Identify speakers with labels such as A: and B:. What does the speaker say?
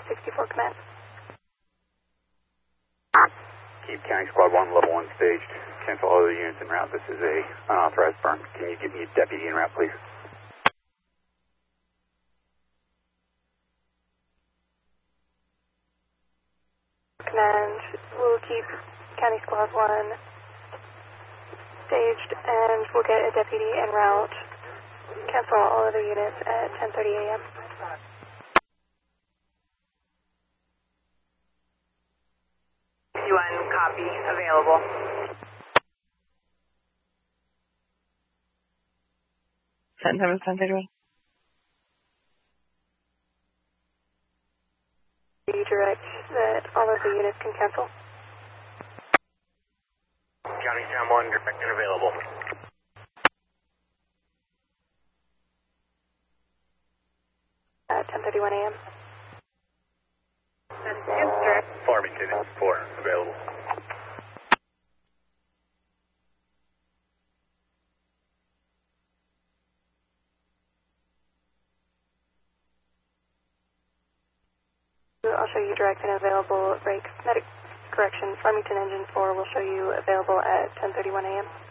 A: 64 command.
B: Keep County Squad 1, level 1 staged. Cancel all other units en route. This is a unauthorized burn. Can you give me a deputy en route, please?
A: Command, we'll keep County Squad 1 staged and we'll get a deputy en route. Cancel all other units at 10:30 a.m.
C: UN copy, available.
A: You direct that all of the units can cancel.
B: County Sam 1, direct and available.
A: At 10:31 a.m.
B: Farmington 4, available.
A: I'll show you direct and available break medic correction. Farmington Engine 4 will show you available at 10:31 a.m.